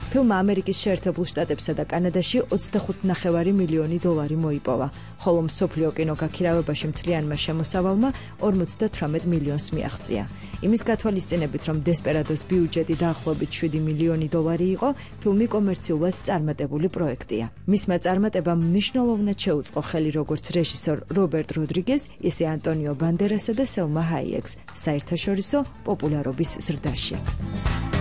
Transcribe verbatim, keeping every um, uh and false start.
ფილმმა ამერიკის შეერთებულ შტატებსა და კანადაში ოცდახუთ ნახევარი მილიონი დოლარი მოიპოვა, ხოლო მსოფლიო კინოგაქირავებაში მთლიანმა შემოსავალმა ორმოცდათვრამეტ მილიონს მიაღწია. იმის გათვალისწინებით, რომ დესპერადოს ბიუჯეტი დაახლოებით შვიდი მილიონი დოლარი იყო, ფილმი კომერციულად წარმატებული პროექტია. მისმა წარმატებამ მნიშვნელოვნად შეუწყო ხელი როგორც რეჟისორ რობერტ როდრიგეს, ისე ანტონიო ბანდერასა და სელმა ჰაიეკს საერთაშორისო პოპულარობის ზრდაში.